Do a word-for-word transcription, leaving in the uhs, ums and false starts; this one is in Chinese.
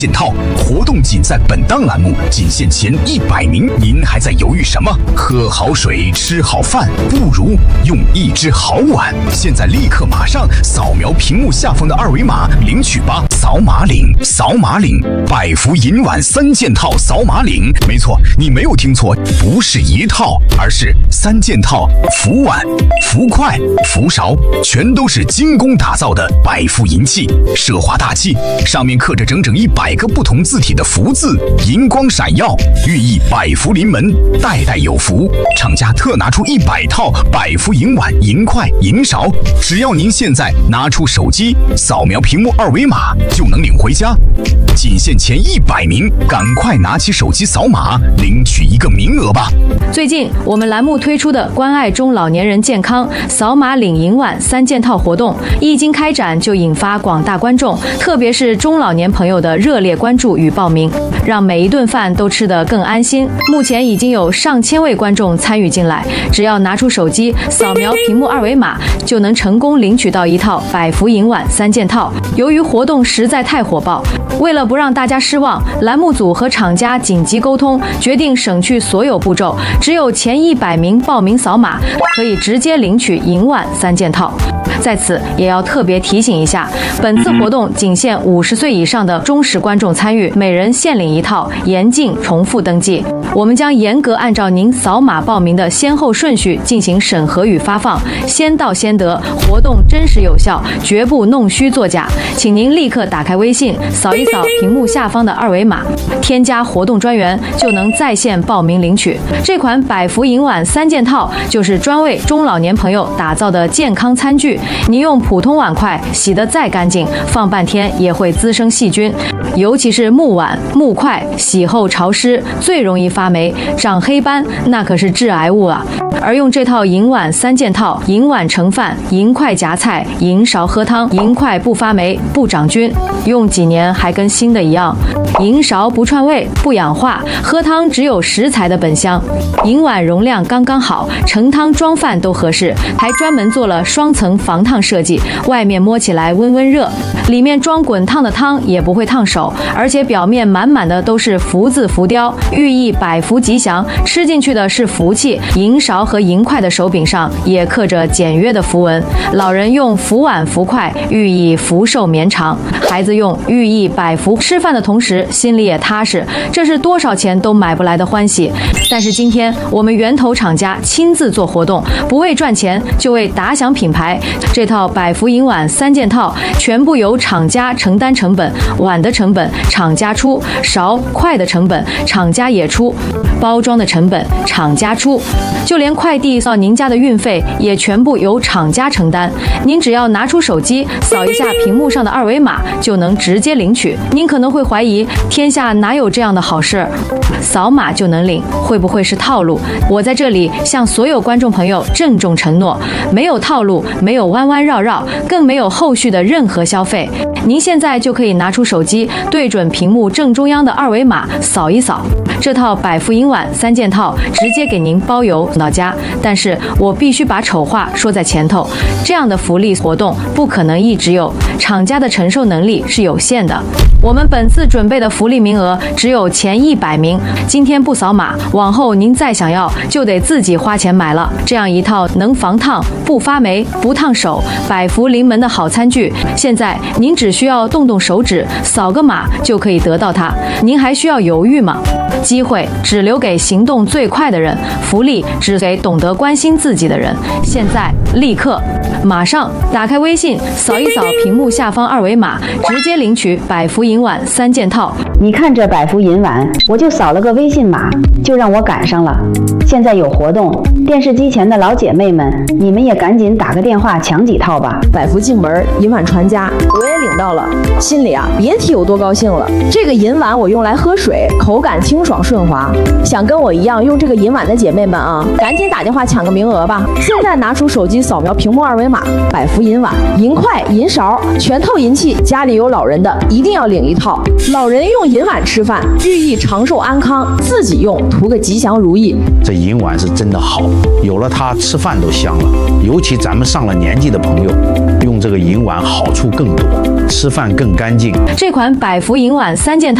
件套活动仅在本档栏目，仅限前一百名。您还在犹豫什么？喝好水，吃好饭，不如用一只好碗。现在立刻马上扫描屏幕下方的二维码领取吧！扫码领，扫码领，百福银碗三件套，扫码领。没错，你没有听错，不是一套，而是三件套，福碗、福筷、福勺，全都是精工打造的百福银器，奢华大气，上面刻着整整一百个不同字体的福字，银光闪耀，寓意百福临门，代代有福。厂家特拿出一百套百福银碗、银筷、银勺，只要您现在拿出手机扫描屏幕二维码，就能领回家。仅限前一百名，赶快拿起手机扫码领取一个名额吧。 最近我们栏目推出的关爱中老年人健康扫码领银碗三件套活动，一经开展就引发广大观众，特别是中老年朋友的热烈关注与报名，让每一顿饭都吃得更安心。目前已经有上千位观众参与进来，只要拿出手机扫描屏幕二维码，就能成功领取到一套百福银碗三件套。由于活动实在太火爆，为了不让大家失望，栏目组和厂家紧急沟通，决定省去所有步骤，只有前一百名报名扫码，可以直接领取银碗三件套。在此也要特别提醒一下，本次活动仅限五十岁以上的忠实观众参与，每人限领一套，严禁重复登记。我们将严格按照您扫码报名的先后顺序进行审核与发放，先到先得，活动真实有效，绝不弄虚作假。请您立刻打开微信，扫一扫屏幕下方的二维码，添加活动专员，就能在线报名领取。这款百福银碗三件套就是专为中老年朋友打造的健康餐具。您用普通碗筷洗得再干净，放半天也会滋生细菌，尤其是木碗、木筷，洗后潮湿，最容易发霉、长黑斑，那可是致癌物啊。而用这套银碗三件套，银碗盛饭，银筷夹菜，银勺喝汤，银筷不发霉、不长菌，用几年还跟新的一样。银勺不串味、不氧化，喝汤只有食材的本香。银碗容量刚刚好，盛汤装饭都合适，还专门做了双层防烫设计，外面摸起来温温热，里面装滚烫的汤也不会烫手，而且表面满满的都是福字浮雕，寓意百福吉祥，吃进去的是福气。银勺和银筷的手柄上也刻着简约的符文，老人用福碗福筷，寓意福寿绵长；孩子用寓意百福，吃饭的同时心里也踏实，这是多少钱都买不来的欢喜。但是今天我们源头厂家亲自做活动，不为赚钱，就为打响品牌。这套百福银碗三件套全部由厂家承担成本，碗的成本厂家出，勺筷的成本厂家也出，包装的成本厂家出，就连快递到您家的运费也全部由厂家承担。您只要拿出手机扫一下屏幕上的二维码，就能直接领取。您可能会怀疑，天下哪有这样的好事？扫码就能领，会不会是套路？我在这里向所有观众朋友郑重承诺，没有套路，没有弯弯绕绕，更没有后续的任何消费。您现在就可以拿出手机，对准屏幕正中央的二维码扫一扫，这套百福银碗三件套直接给您包邮到家。但是我必须把丑话说在前头，这样的福利活动不可能一直有，厂家的承受能力是有限的。我们本次准备的福利名额只有前一百名，今天不扫码，往后您再想要就得自己花钱买了。这样一套能防烫、不发霉、不烫手、百福临门的好餐具，现在您只需要动动手指，扫个码就可以得到它。您还需要犹豫吗？机会只留给行动最快的人，福利只给懂得关心自己的人。现在立刻马上打开微信，扫一扫屏幕下方二维码，直接领取百福银碗三件套。 你看这百福银碗，我就扫了个微信码，就让我赶上了。现在有活动，电视机前的老姐妹们，你们也赶紧打个电话抢几套吧。 百福进门，银碗传家，我也领到了，心里啊别提有多高兴了。这个银碗我用来喝水，口感清爽顺滑。想跟我一样用这个银碗的姐妹们啊，赶紧打电话抢个名额吧。现在拿出手机扫描屏幕二维码，百福银碗、银筷、银勺，全套银器，家里有老人的一定要领一套。老人用银碗吃饭，寓意长寿安康；自己用，图个吉祥如意。 这银碗是真的好，有了它吃饭都香了。尤其咱们上了年纪的朋友，用这个银碗好处更多。 吃饭更干净。 这款百福银碗三件套